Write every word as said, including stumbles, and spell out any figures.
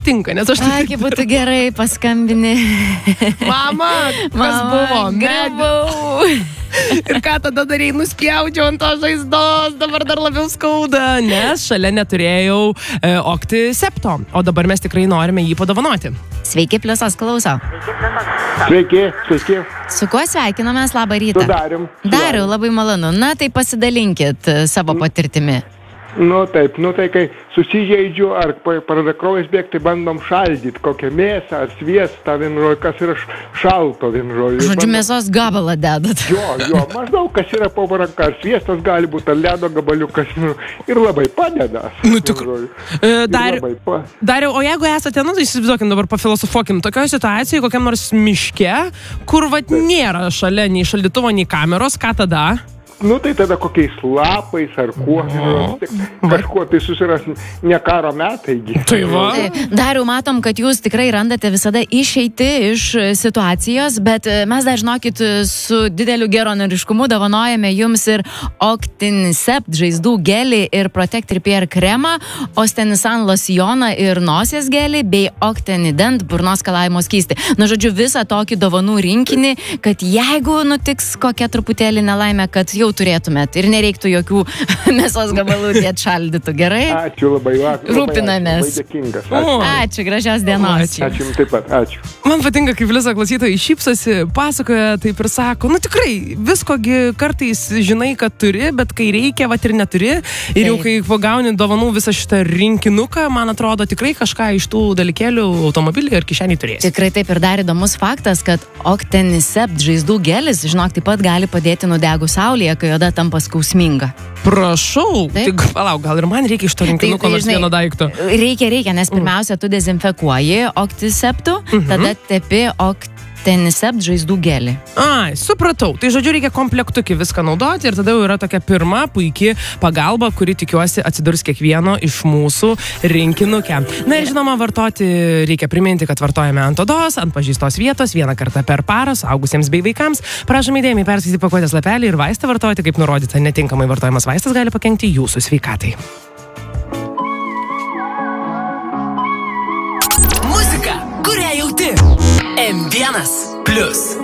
tinka, nes aš... Ai, kaip būtų gerai, paskambini. Mama, kas Mama, buvo? Grabau. Ir ką tada darėjai, nuspjaudžiau ant to žaizdos, dabar dar labiau skauda, nes šalia neturėjau e, Octisepto, o dabar mes tikrai norime jį padovanoti. Sveiki, Pliusas, klauso. Sveiki, sveiki. Su kuo sveikinamės, labą rytą? Su Darium. Dariu, labai malonu. Na, tai pasidalinkit savo patirtimi. Nu taip, nu tai kai susižeidžiu ar pradeda kraujas bėgti, bandom šaldyti kokią mėsą ar sviestą, vienu žodžiu, kas yra šalto, vienu žodžiu. Žodžiu, mėsos gabalą dedat. Jo, jo, maždaug kas yra po ranka, ar sviestas gali būti, ar ledo gabaliukas, nu, ir labai padeda. Nu, tik, e, dar, pa... Dariau, o jeigu esate, nu, tai įsivaizduokim, dabar pafilosofuokim, tokioje situacijoje, kokiam nors miške, kur vat nėra šalia nei šaldytuvo, nei kameros, ką tada? Nu tai tada kokiais lapais ar kuo, no. kažkuo tai susiras ne karo metaigi. Tai va. Dariau, matom, kad jūs tikrai randate visada išeiti iš situacijos, bet mes dar žinokit su dideliu geronoriškumu dovanojame jums ir Octinisept žaizdų gelį ir Protect Repair kremą, Ostenisan losjoną ir nosies gelį bei Octinident burnos skalavimo skystį. Nu, žodžiu, visą tokį dovanų rinkinį, kad jeigu nutiks kokia truputėlį nelaimė, kad jau turėtumėt ir nereiktų jokių mėsos gabalų dėt šaldytų, gerai? Ačiū labai, labai rūpinamės. Labai dėkingas. Ačiū. Ačiū, gražios dienos. Ačiū. Ačiū jums taip pat, ačiū. Man patinka, kaip Liusa klausytojai šypsosi, pasakoja taip ir sako, nu tikrai, viskogi kartais žinai, kad turi, bet kai reikia, vat ir neturi. Ir jau kai pagauni dovanų visą šitą rinkinuką, man atrodo, tikrai kažką iš tų dalykėlių automobilį ir kišenį turėsi. Tikrai taip, ir dar įdomus faktas, kad Octinisept žaizdų gelis, žinok, taip pat gali padėti nudegus saulėje, kai oda tampa skausminga. Prašau, taip. Tik palauk, gal ir man reikia iš to rinkinuko nors vieno daikto. Reikia, reikia, nes pirmiausia, tu dezinfekuoji Octiseptu, Mhm. tada tepi Octinisept žaizdų gelį. Ai, supratau. Tai žodžiu, reikia komplektukį viską naudoti ir tada jau yra tokia pirma puikia pagalba, kuri tikiuosi atsidurs kiekvieno iš mūsų rinkinuke. Na ir žinoma, vartoti reikia priminti, kad vartojame ant odos, ant pažįstos vietos, vieną kartą per parą, suaugusiems bei vaikams. Prašome įdėmiai perskaityti pakuotės lapelį ir vaistą vartoti, kaip nurodyta. Netinkamai vartojamas vaistas gali pakenkti jūsų sveikatai. Muzika, kurią jauti. M vienas Plius.